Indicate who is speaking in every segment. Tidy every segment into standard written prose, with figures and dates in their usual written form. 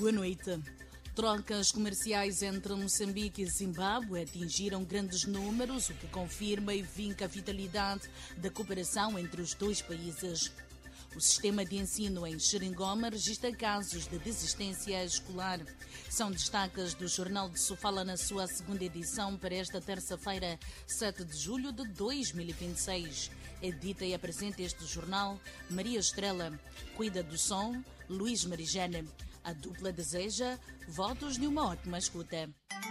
Speaker 1: Boa noite. Trocas comerciais entre Moçambique e Zimbábue atingiram grandes números, o que confirma e vinca a vitalidade da cooperação entre os dois países. O sistema de ensino em Xeringoma registra casos de desistência escolar. São destaques do Jornal de Sofala na sua segunda edição para esta terça-feira, 7 de julho de 2026. Edita e apresenta este jornal Maria Estrela. Cuida do som, Luís Marijane. A dupla deseja votos de uma ótima escuta.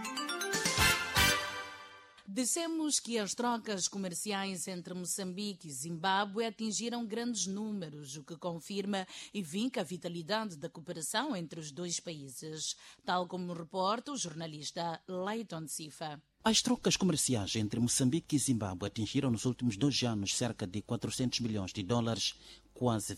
Speaker 1: Dissemos que as trocas comerciais entre Moçambique e Zimbábue atingiram grandes números, o que confirma e vinca a vitalidade da cooperação entre os dois países, tal como reporta o jornalista Leiton Sifa.
Speaker 2: As trocas comerciais entre Moçambique e Zimbábue atingiram nos últimos 2 anos cerca de 400 milhões de dólares, quase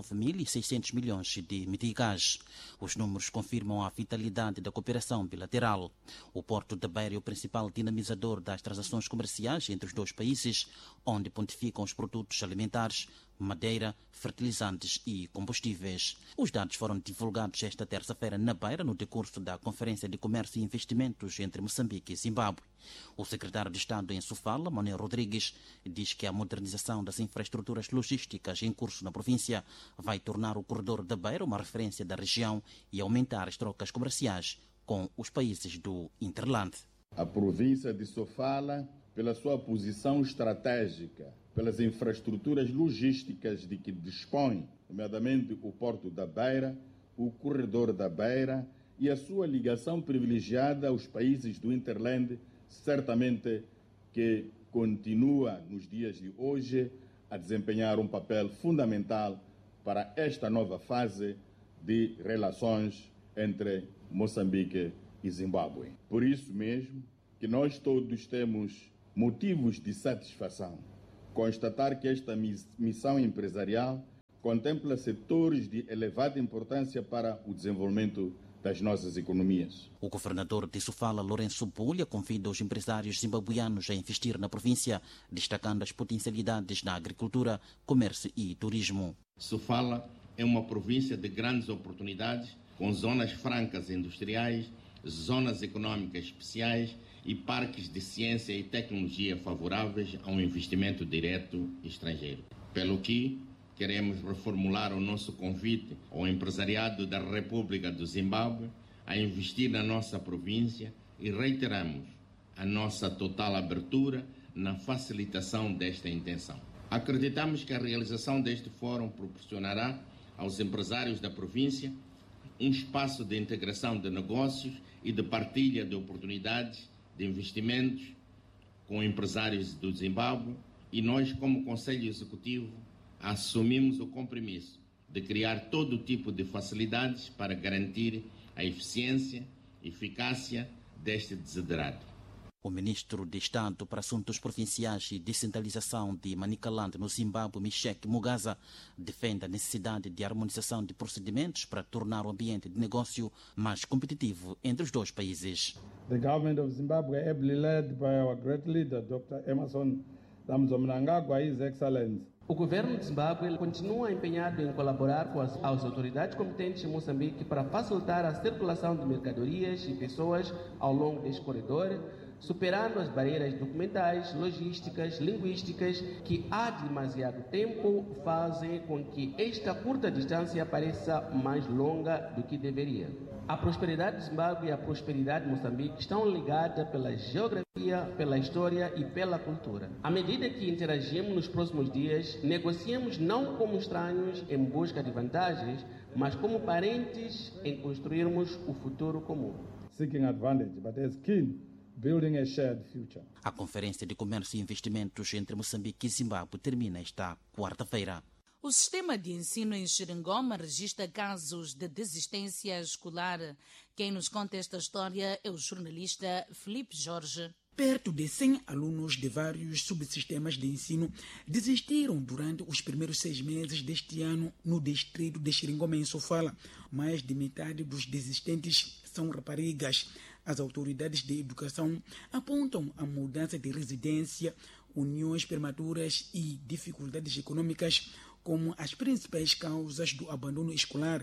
Speaker 2: 29.600 milhões de meticais. Os números confirmam a vitalidade da cooperação bilateral. O Porto da Beira é o principal dinamizador das transações comerciais entre os dois países, onde pontificam os produtos alimentares, madeira, fertilizantes e combustíveis. Os dados foram divulgados esta terça-feira na Beira, no decurso da Conferência de Comércio e Investimentos entre Moçambique e Zimbábue. O secretário de Estado em Sofala, Manuel Rodrigues, diz que a modernização das infraestruturas logísticas em curso na província vai tornar o corredor da Beira uma referência da região e aumentar as trocas comerciais com os países do Interland.
Speaker 3: A província de Sofala, pela sua posição estratégica, pelas infraestruturas logísticas de que dispõe, nomeadamente o Porto da Beira, o Corredor da Beira e a sua ligação privilegiada aos países do Interland, certamente que continua nos dias de hoje a desempenhar um papel fundamental para esta nova fase de relações entre Moçambique e Zimbábue. Por isso mesmo que nós todos temos motivos de satisfação. Constatar que esta missão empresarial contempla setores de elevada importância para o desenvolvimento das nossas economias.
Speaker 2: O governador de Sofala, Lourenço Bulha, convida os empresários zimbabuianos a investir na província, destacando as potencialidades na agricultura, comércio e turismo.
Speaker 4: Sofala é uma província de grandes oportunidades, com zonas francas industriais, zonas econômicas especiais e parques de ciência e tecnologia favoráveis a um investimento direto estrangeiro. Pelo que queremos reformular o nosso convite ao empresariado da República do Zimbábue a investir na nossa província e reiteramos a nossa total abertura na facilitação desta intenção. Acreditamos que a realização deste fórum proporcionará aos empresários da província um espaço de integração de negócios e de partilha de oportunidades de investimentos com empresários do Zimbábue, e nós, como Conselho Executivo, assumimos o compromisso de criar todo tipo de facilidades para garantir a eficiência e eficácia deste desiderado.
Speaker 2: O ministro de Estado para Assuntos Provinciais e Descentralização de Manicaland, no Zimbábue, Meshek Mugaza, defende a necessidade de harmonização de procedimentos para tornar o ambiente de negócio mais competitivo entre os dois países.
Speaker 5: The government of Zimbabwe, ably led by our great leader, Dr. Emmerson Mnangagwa, His Excellency.
Speaker 6: O governo de Zimbábue continua empenhado em colaborar com as autoridades competentes em Moçambique para facilitar a circulação de mercadorias e pessoas ao longo deste corredor, superando as barreiras documentais, logísticas, linguísticas que há demasiado tempo fazem com que esta curta distância pareça mais longa do que deveria. A prosperidade de Zimbábue e a prosperidade de Moçambique estão ligadas pela geografia, pela história e pela cultura. À medida que interagimos nos próximos dias, negociamos não como estranhos em busca de vantagens, mas como parentes em construirmos o futuro comum.
Speaker 5: Seeking advantage, but as keen building a shared future.
Speaker 2: A Conferência de Comércio e Investimentos entre Moçambique e Zimbábue termina esta quarta-feira.
Speaker 1: O sistema de ensino em Xeringoma registra casos de desistência escolar. Quem nos conta esta história é o jornalista Felipe Jorge.
Speaker 7: Perto de 100 alunos de vários subsistemas de ensino desistiram durante os primeiros 6 meses deste ano no distrito de Xeringoma, em Sofala. Mais de metade dos desistentes são raparigas. As autoridades de educação apontam a mudança de residência, uniões prematuras e dificuldades econômicas como as principais causas do abandono escolar.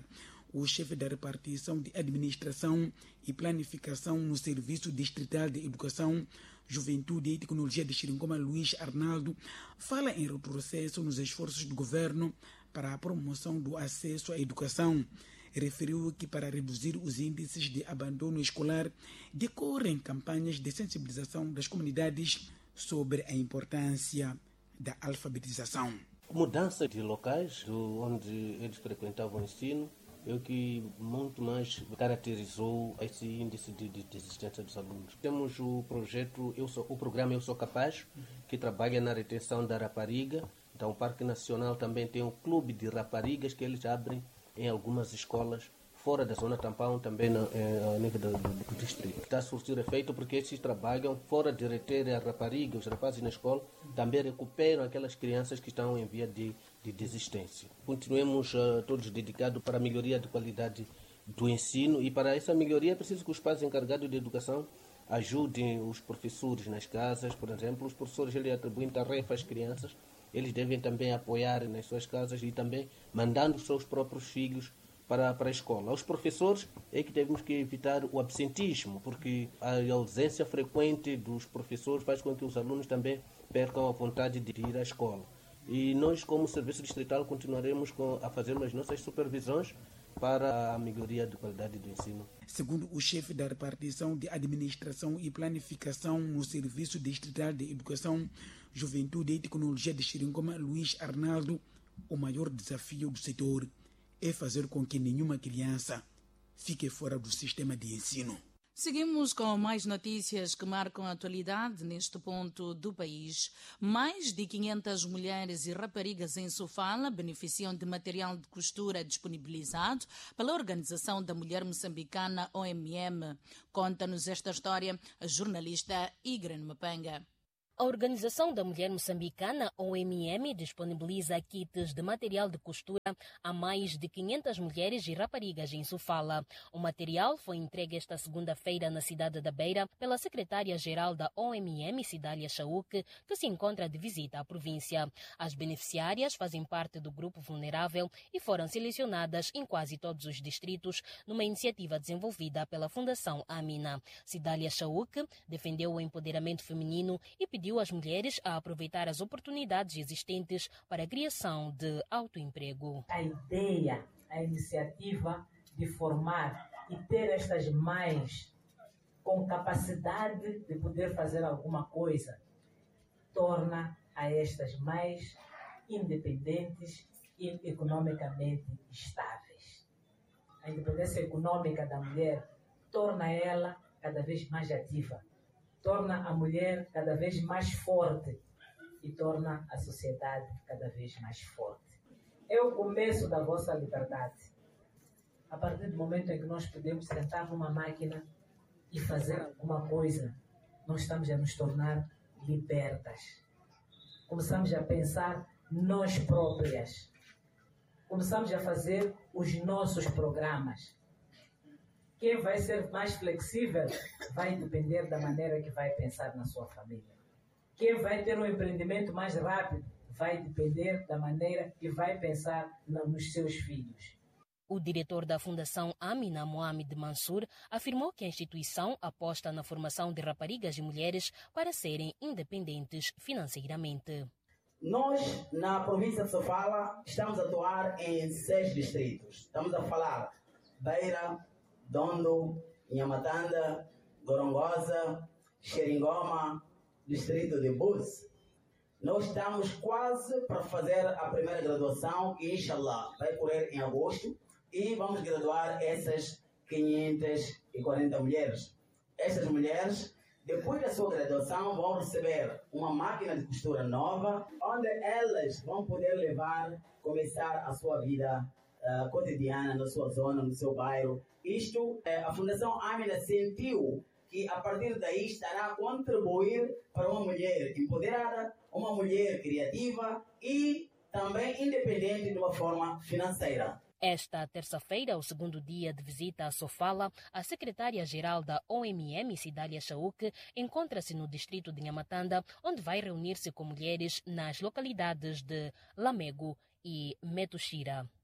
Speaker 7: O chefe da repartição de administração e planificação no Serviço Distrital de Educação, Juventude e Tecnologia de Xeringoma, Luís Arnaldo, fala em retrocesso nos esforços do governo para a promoção do acesso à educação. Referiu que para reduzir os índices de abandono escolar decorrem campanhas de sensibilização das comunidades sobre a importância da alfabetização.
Speaker 8: Mudança de locais onde eles frequentavam o ensino é o que muito mais caracterizou esse índice de desistência dos alunos. Temos o projeto o programa Eu Sou Capaz, que trabalha na retenção da rapariga. Então o Parque Nacional também tem um clube de raparigas que eles abrem em algumas escolas fora da zona tampão, também a nível do distrito. Está a surtir efeito porque esses trabalham fora de reter a rapariga, os rapazes na escola, também recuperam aquelas crianças que estão em via de desistência. Continuemos todos dedicados para a melhoria de qualidade do ensino, e para essa melhoria é preciso que os pais encarregados de educação ajudem os professores nas casas. Por exemplo, os professores eles atribuem tarefas às crianças, eles devem também apoiar nas suas casas e também mandando os seus próprios filhos para a escola. Os professores é que temos que evitar o absentismo, porque a ausência frequente dos professores faz com que os alunos também percam a vontade de ir à escola. E nós, como Serviço Distrital, continuaremos a fazer as nossas supervisões para a melhoria de qualidade do ensino.
Speaker 7: Segundo o chefe da repartição de administração e planificação no Serviço Distrital de Educação, Juventude e Tecnologia de Xeringoma, Luís Arnaldo, o maior desafio do setor é fazer com que nenhuma criança fique fora do sistema de ensino.
Speaker 1: Seguimos com mais notícias que marcam a atualidade neste ponto do país. Mais de 500 mulheres e raparigas em Sofala beneficiam de material de costura disponibilizado pela Organização da Mulher Moçambicana, OMM. Conta-nos esta história a jornalista Igran Mapanga.
Speaker 9: A Organização da Mulher Moçambicana, OMM, disponibiliza kits de material de costura a mais de 500 mulheres e raparigas em Sofala. O material foi entregue esta segunda-feira na cidade da Beira pela secretária-geral da OMM, Cidália Chauk, que se encontra de visita à província. As beneficiárias fazem parte do grupo vulnerável e foram selecionadas em quase todos os distritos numa iniciativa desenvolvida pela Fundação Amina. Cidália Chauk defendeu o empoderamento feminino e pediu às mulheres a aproveitar as oportunidades existentes para a criação de autoemprego.
Speaker 10: A ideia, a iniciativa de formar e ter estas mães com capacidade de poder fazer alguma coisa torna a estas mães independentes e economicamente estáveis. A independência econômica da mulher torna ela cada vez mais ativa, torna a mulher cada vez mais forte e torna a sociedade cada vez mais forte. É o começo da vossa liberdade. A partir do momento em que nós podemos sentar numa máquina e fazer alguma coisa, nós estamos a nos tornar libertas. Começamos a pensar nós próprias. Começamos a fazer os nossos programas. Quem vai ser mais flexível vai depender da maneira que vai pensar na sua família. Quem vai ter um empreendimento mais rápido vai depender da maneira que vai pensar nos seus filhos.
Speaker 9: O diretor da Fundação Amina, Mohamed Mansur, afirmou que a instituição aposta na formação de raparigas e mulheres para serem independentes financeiramente.
Speaker 11: Nós, na província de Sofala, estamos a atuar em 6 distritos. Estamos a falar Beira, Dondo, Inhamatanda, Gorongosa, Xeringoma, distrito de Bus. Nós estamos quase para fazer a primeira graduação, que inshallah vai ocorrer em agosto, e vamos graduar essas 540 mulheres. Essas mulheres, depois da sua graduação, vão receber uma máquina de costura nova, onde elas vão poder começar a sua vida cotidiana na sua zona, no seu bairro. Isto, a Fundação Amina sentiu que a partir daí estará a contribuir para uma mulher empoderada, uma mulher criativa e também independente de uma forma financeira.
Speaker 9: Esta terça-feira, o segundo dia de visita a Sofala, a secretária-geral da OMM, Cidália Chauk, encontra-se no distrito de Inhamatanda, onde vai reunir-se com mulheres nas localidades de Lamego e Metuxira.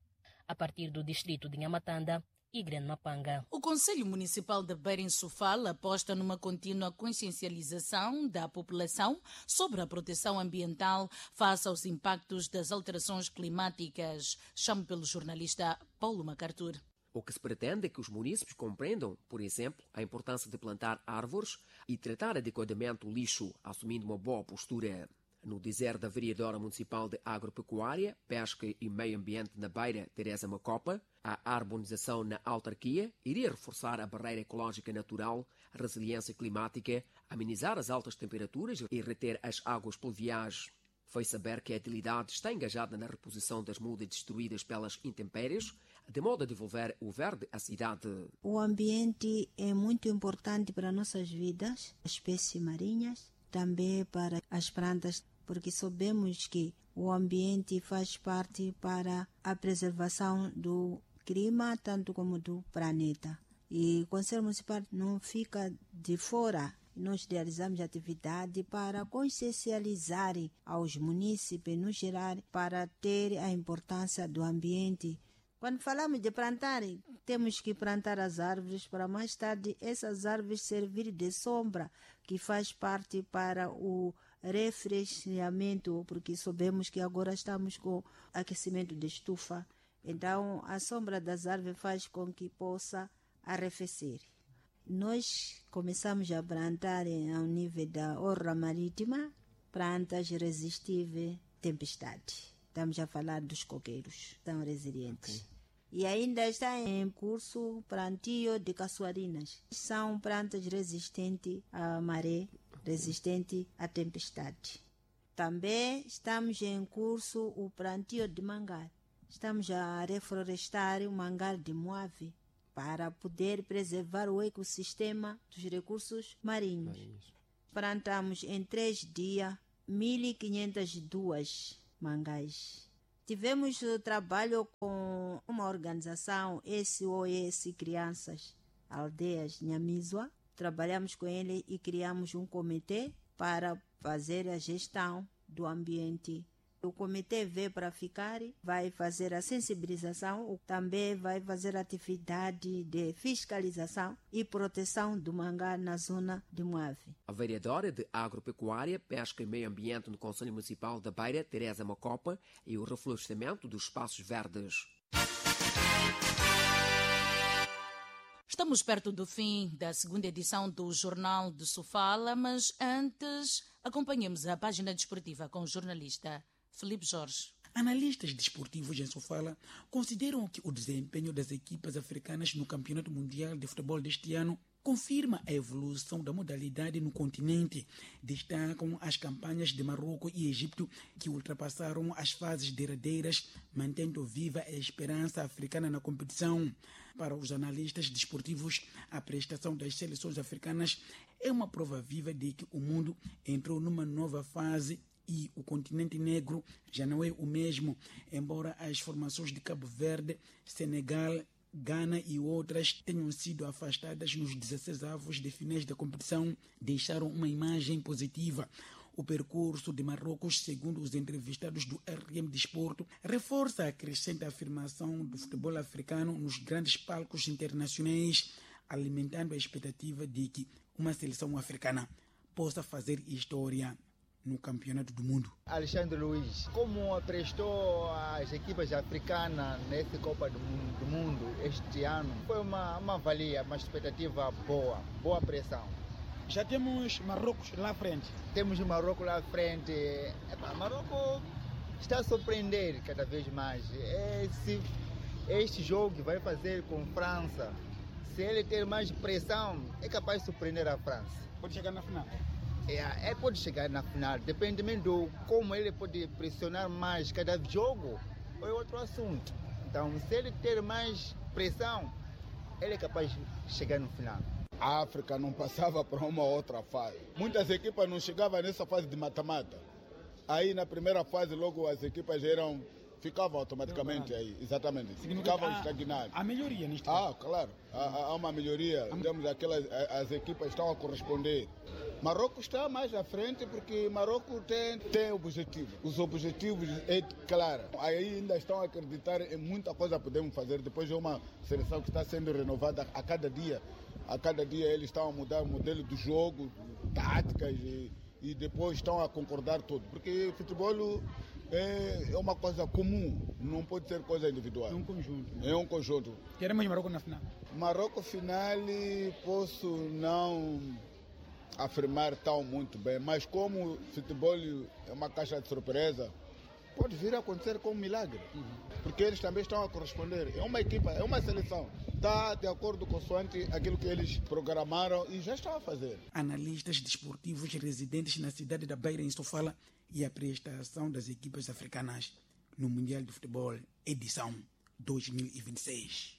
Speaker 9: a partir do distrito de Nhamatanda e Grande Mapanga.
Speaker 1: O Conselho Municipal de Beira em Sofala aposta numa contínua consciencialização da população sobre a proteção ambiental face aos impactos das alterações climáticas. Chamo pelo jornalista Paulo MacArthur.
Speaker 12: O que se pretende é que os munícipes compreendam, por exemplo, a importância de plantar árvores e tratar adequadamente o lixo, assumindo uma boa postura. No dizer da vereadora municipal de Agropecuária, Pesca e Meio Ambiente na Beira, Teresa Macopa, a harmonização na autarquia iria reforçar a barreira ecológica natural, a resiliência climática, amenizar as altas temperaturas e reter as águas pluviais. Foi saber que a atividade está engajada na reposição das mudas destruídas pelas intempéries, de modo a devolver o verde à cidade.
Speaker 13: O ambiente é muito importante para nossas vidas, espécies marinhas, também para as plantas, porque sabemos que o ambiente faz parte para a preservação do clima, tanto como do planeta. E o Conselho Municipal não fica de fora. Nós realizamos atividade para consciencializar aos munícipes, no geral, para ter a importância do ambiente. Quando falamos de plantar, temos que plantar as árvores para mais tarde essas árvores servir de sombra, que faz parte para o refrescamento, porque sabemos que agora estamos com aquecimento de estufa. Então, a sombra das árvores faz com que possa arrefecer. Nós começamos a plantar ao nível da orla marítima plantas resistíveis à tempestade. Estamos a falar dos coqueiros, são resilientes. Okay. E ainda está em curso plantio de caçuarinas. São plantas resistentes à maré, resistentes à tempestade. Também estamos em curso o plantio de mangar. Estamos a reflorestar o mangar de Moave para poder preservar o ecossistema dos recursos marinhos. Plantamos em 3 dias 1.502 mangás. Tivemos trabalho com uma organização SOS Crianças Aldeias Nhamisua. Trabalhamos com ele e criamos um comitê para fazer a gestão do ambiente. O comitê veio para ficar, vai fazer a sensibilização, também vai fazer atividade de fiscalização e proteção do mangá na zona de Moave.
Speaker 12: A vereadora de Agropecuária, Pesca e Meio Ambiente no Conselho Municipal da Beira, Teresa Macopa, e o reflorestamento dos espaços verdes.
Speaker 1: Estamos perto do fim da segunda edição do Jornal de Sofala, mas antes acompanhemos a página desportiva com o jornalista Felipe Jorge.
Speaker 7: Analistas desportivos em Sofala consideram que o desempenho das equipas africanas no Campeonato Mundial de Futebol deste ano confirma a evolução da modalidade no continente. Destacam as campanhas de Marrocos e Egito, que ultrapassaram as fases derradeiras, mantendo viva a esperança africana na competição. Para os analistas desportivos, a prestação das seleções africanas é uma prova viva de que o mundo entrou numa nova fase e o continente negro já não é o mesmo, embora as formações de Cabo Verde, Senegal, Gana e outras tenham sido afastadas nos 16 avos de finais da competição, deixaram uma imagem positiva. O percurso de Marrocos, segundo os entrevistados do RM Desporto, reforça a crescente afirmação do futebol africano nos grandes palcos internacionais, alimentando a expectativa de que uma seleção africana possa fazer história no Campeonato do Mundo.
Speaker 14: Alexandre Luiz, como prestou as equipas africanas nessa Copa do Mundo este ano, foi uma valia, uma expectativa boa pressão.
Speaker 7: Já temos Marrocos lá à frente.
Speaker 14: Temos o Marrocos lá à frente. Marrocos está a surpreender cada vez mais. Este jogo vai fazer com França. Se ele ter mais pressão, é capaz de surpreender a França.
Speaker 7: Pode chegar na final?
Speaker 14: Pode chegar na final, dependendo de como ele pode pressionar mais cada jogo, é outro assunto. Então, se ele ter mais pressão, ele é capaz de chegar no final.
Speaker 15: A África não passava por uma outra fase. Muitas equipas não chegavam nessa fase de mata-mata. Aí, na primeira fase, logo as equipas eram ficavam automaticamente aí, exatamente. Ficavam estagnados.
Speaker 7: Há melhoria nisto?
Speaker 15: Claro, há uma melhoria. Temos as equipas estão a corresponder. Marrocos está mais à frente porque Marrocos tem objetivo. Os objetivos é claro. Aí ainda estão a acreditar em muita coisa que podemos fazer. Depois é uma seleção que está sendo renovada a cada dia. A cada dia eles estão a mudar o modelo do jogo, táticas e depois estão a concordar tudo. Porque futebol é uma coisa comum, não pode ser coisa individual.
Speaker 7: É um conjunto.
Speaker 15: É um conjunto.
Speaker 7: Queremos Marrocos na final?
Speaker 15: Marrocos final posso não afirmar tão muito bem, mas como futebol é uma caixa de surpresa, pode vir a acontecer como um milagre, porque eles também estão a corresponder. É uma equipa, é uma seleção, está de acordo com aquilo que eles programaram e já estão a fazer.
Speaker 7: Analistas desportivos residentes na cidade da Beira, em Sofala, e a prestação das equipas africanas no Mundial de Futebol, edição 2026.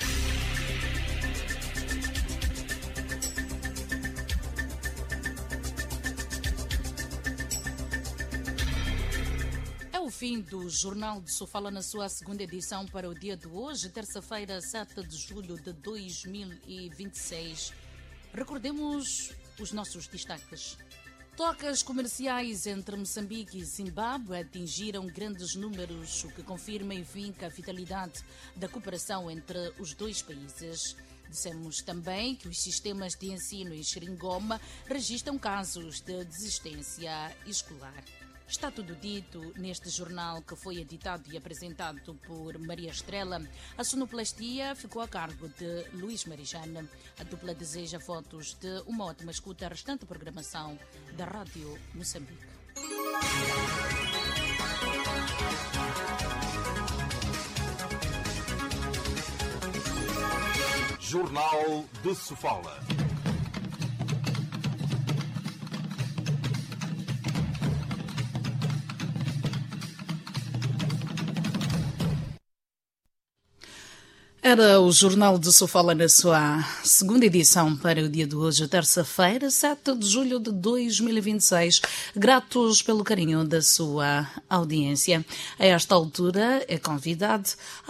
Speaker 1: O fim do Jornal de Sofala na sua segunda edição para o dia de hoje, terça-feira, 7 de julho de 2026. Recordemos os nossos destaques. Trocas comerciais entre Moçambique e Zimbábue atingiram grandes números, o que confirma e vinca a vitalidade da cooperação entre os dois países. Dissemos também que os sistemas de ensino em Xeringoma registram casos de desistência escolar. Está tudo dito neste jornal que foi editado e apresentado por Maria Estrela. A sonoplastia ficou a cargo de Luís Marijane. A dupla deseja votos de uma ótima escuta à restante programação da Rádio Moçambique.
Speaker 16: Jornal de Sofala.
Speaker 1: Era o Jornal de Sofala na sua segunda edição para o dia de hoje, terça-feira, 7 de julho de 2026. Gratos pelo carinho da sua audiência. A esta altura é convidado